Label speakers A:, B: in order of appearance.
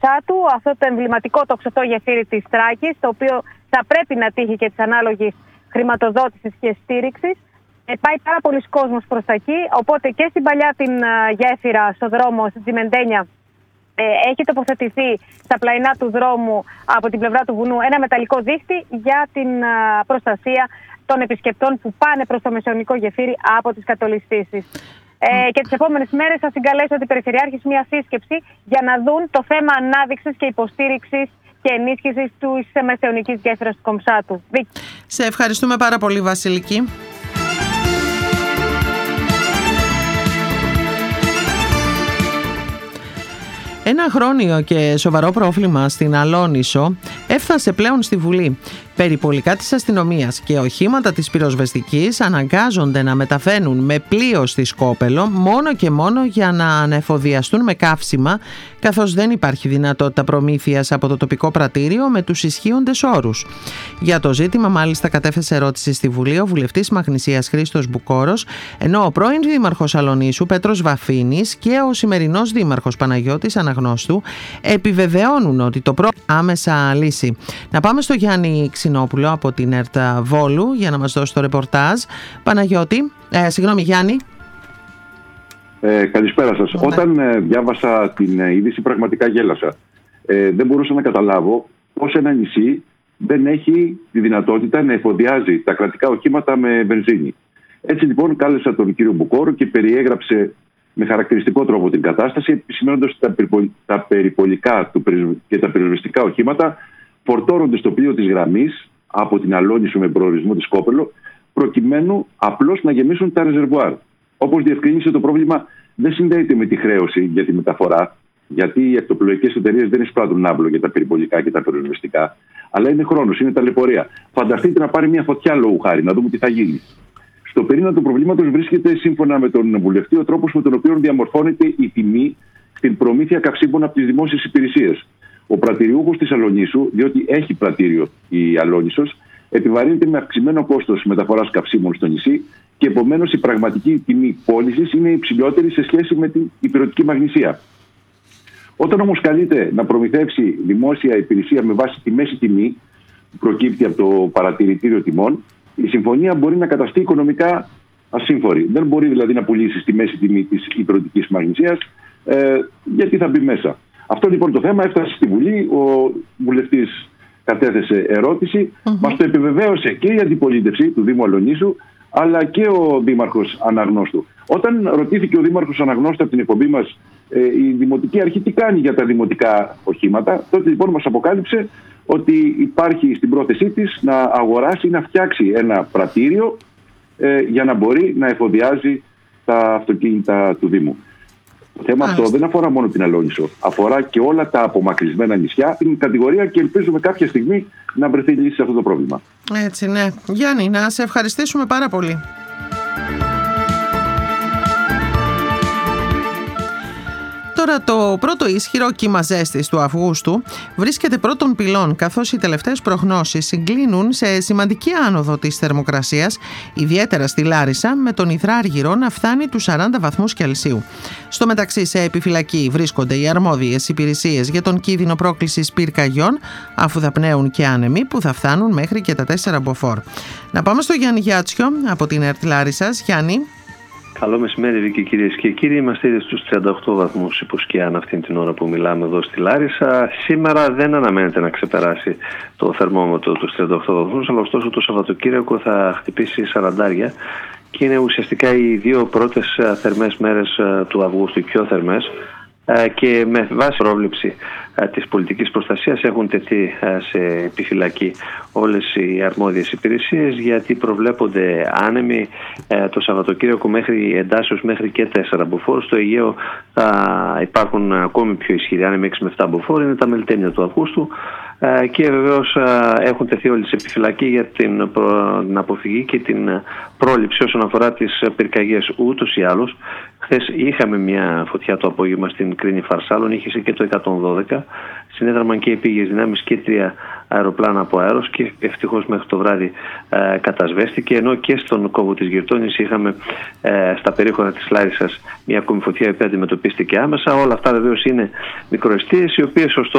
A: Κομψάτου, αυτό το εμβληματικό τοξωτό γεφύρι της Θράκης, το οποίο θα πρέπει να τύχει και της ανάλογης χρηματοδότησης και στήριξης. Πάει πάρα πολλοί κόσμος προς τα εκεί, οπότε και στην παλιά την γέφυρα στο δρόμο στην Τσιμεντένια έχει τοποθετηθεί στα πλαϊνά του δρόμου από την πλευρά του βουνού ένα μεταλλικό δίχτυ για την προστασία των επισκεπτών που πάνε προς το Μεσαιωνικό γεφύρι από τις κατολιστήσεις. Και τις επόμενες μέρες θα συγκαλέσω την Περιφερειάρχη μια σύσκεψη για να δουν το θέμα ανάδειξης και υποστήριξης και ενίσχυσης της Μεσαιωνικής γέφυρας του Κομψάτου.
B: Σε ευχαριστούμε πάρα πολύ, Βασιλική. Ένα χρόνιο και σοβαρό πρόβλημα στην Αλόνησο έφτασε πλέον στη Βουλή. Περιπολικά της αστυνομίας και οχήματα της πυροσβεστικής αναγκάζονται να μεταβαίνουν με πλοίο στη Σκόπελο μόνο και μόνο για να ανεφοδιαστούν με καύσιμα, καθώς δεν υπάρχει δυνατότητα προμήθειας από το τοπικό πρατήριο με τους ισχύοντες όρους. Για το ζήτημα μάλιστα κατέθεσε ερώτηση στη Βουλή ο βουλευτής Μαγνησίας Χρήστος Μπουκόρος, ενώ ο πρώην δήμαρχος Αλονίσου Πέτρος Βαφίνης και ο σημερινός δήμαρχος Παναγιώτης Αναγνώστου επιβεβαιώνουν ότι το πρόβλημα άμεσα λύσει. Να πάμε στο Γιάννη Ξινόπουλο από την ΕΡΤ Βόλου για να μας δώσει το ρεπορτάζ. Παναγιώτη, Γιάννη.
C: Καλησπέρα σας. Όταν διάβασα την είδηση πραγματικά γέλασα. Δεν μπορούσα να καταλάβω πώς ένα νησί δεν έχει τη δυνατότητα να εφοδιάζει τα κρατικά οχήματα με βενζίνη. Έτσι λοιπόν κάλεσα τον κύριο Μπουκόρο και περιέγραψε με χαρακτηριστικό τρόπο την κατάσταση, επισημαίνοντας ότι τα περιπολικά και τα πυροσβεστικά οχήματα φορτώνονται στο πλοίο της γραμμής από την Αλόνησο με προορισμό τη Σκόπελο, προκειμένου απλώς να γεμίσουν τα ρεζερβουάρ. Όπως διευκρίνησε, το πρόβλημα δεν συνδέεται με τη χρέωση για τη μεταφορά, γιατί οι ακτοπλοϊκές εταιρείες δεν εισπράττουν άμπλο για τα περιπολικά και τα πυροσβεστικά, αλλά είναι χρόνος, είναι ταλαιπωρία. Φανταστείτε να πάρει μια φωτιά λόγου χάρη, να δούμε τι θα γίνει. Στο πυρήνα του προβλήματος βρίσκεται, σύμφωνα με τον βουλευτή, ο τρόπος με τον οποίο διαμορφώνεται η τιμή στην προμήθεια καυσίμων από τις δημόσιες υπηρεσίες. Ο πρατηριούχος της Αλονίσου, διότι έχει πρατήριο η Αλόνησος, επιβαρύνεται με αυξημένο κόστος μεταφοράς καυσίμων στο νησί και επομένως η πραγματική τιμή πώλησης είναι υψηλότερη σε σχέση με την ηπειρωτική Μαγνησία. Όταν όμως καλείται να προμηθεύσει δημόσια υπηρεσία με βάση τη μέση τιμή που προκύπτει από το παρατηρητήριο τιμών, η συμφωνία μπορεί να καταστεί οικονομικά ασύμφορη. Δεν μπορεί δηλαδή να πουλήσει στη μέση τιμή της ηπειρωτικής Μαγνησίας, γιατί θα μπει μέσα. Αυτό λοιπόν το θέμα έφτασε στη Βουλή, ο βουλευτής κατέθεσε ερώτηση, μας το επιβεβαίωσε και η αντιπολίτευση του Δήμου Αλονίσου, αλλά και ο Δήμαρχος Αναγνώστου. Όταν ρωτήθηκε ο Δήμαρχος Αναγνώστου από την εκπομπή μας η Δημοτική Αρχή τι κάνει για τα δημοτικά οχήματα, τότε λοιπόν μας αποκάλυψε ότι υπάρχει στην πρόθεσή της να αγοράσει, να φτιάξει ένα πρατήριο για να μπορεί να εφοδιάζει τα αυτοκίνητα του Δήμου. Το θέμα αυτό δεν αφορά μόνο την Αλόνησο. Αφορά και όλα τα απομακρυσμένα νησιά, την κατηγορία, και ελπίζουμε κάποια στιγμή να βρεθεί λύση σε αυτό το πρόβλημα.
B: Έτσι, ναι. Γιάννη, να σε ευχαριστήσουμε πάρα πολύ. Τώρα το πρώτο ίσχυρο κύμα ζέστης του Αυγούστου βρίσκεται πρώτων πυλών, καθώς οι τελευταίες προγνώσεις συγκλίνουν σε σημαντική άνοδο της θερμοκρασίας, ιδιαίτερα στη Λάρισα, με τον υδράργυρο να φτάνει τους 40 βαθμούς Κελσίου. Στο μεταξύ, σε επιφυλακή βρίσκονται οι αρμόδιες υπηρεσίες για τον κίνδυνο πρόκλησης πυρκαγιών, αφού δαπνέουν και άνεμοι που θα φτάνουν μέχρι και τα 4 μποφόρ. Να πάμε στο Γιάννη Γιάτσιο από την ΕΡΤ Λάρισσας. Γιάννη.
D: Καλό μεσημέρι, Βίκη, κυρίες και κύριοι. Είμαστε ήδη στους 38 βαθμούς υποσκιάν αυτήν την ώρα που μιλάμε εδώ στη Λάρισα. Σήμερα δεν αναμένεται να ξεπεράσει το θερμόμετρο τους 38 βαθμούς, αλλά ωστόσο το Σαββατοκύριακο θα χτυπήσει 40 και είναι ουσιαστικά οι δύο πρώτες θερμές μέρες του Αυγούστου, οι πιο θερμές, και με βάση πρόβλεψη της πολιτικής προστασίας έχουν τεθεί σε επιφυλακή όλες οι αρμόδιες υπηρεσίες, γιατί προβλέπονται άνεμοι το Σαββατοκύριακο μέχρι εντάσσεως μέχρι και 4 μποφόρ. Στο Αιγαίο θα υπάρχουν ακόμη πιο ισχυροί άνεμοι, 6 με 7 μποφόρ, είναι τα μελτέμια του Αυγούστου, και βεβαίως έχουν τεθεί όλες σε επιφυλακή για την αποφυγή και την πρόληψη όσον αφορά τις πυρκαγιές. Ούτως ή άλλως, χθες είχαμε μια φωτιά το απόγευμα στην Κρίνη Φαρσάλων, είχε και το 112, συνέδραμαν και επίγειες δυνάμεις και 3 αεροπλάνα από αέρος και ευτυχώς μέχρι το βράδυ κατασβέστηκε, ενώ και στον κόβο της Γυρτώνης είχαμε στα περίχωρα της Λάρισσας μια ακόμη φωτιά η οποία αντιμετωπίστηκε άμεσα. Όλα αυτά βεβαίως είναι μικροαιστείες, οι οποίες ωστόσο